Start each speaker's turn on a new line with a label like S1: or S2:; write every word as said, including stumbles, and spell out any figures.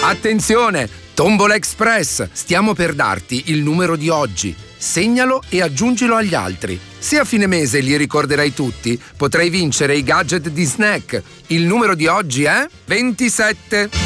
S1: Attenzione! Tombola Express! Stiamo per darti il numero di oggi. Segnalo e aggiungilo agli altri. Se a fine mese li ricorderai tutti, potrai vincere i gadget di Snack. Il numero di oggi è ventisette.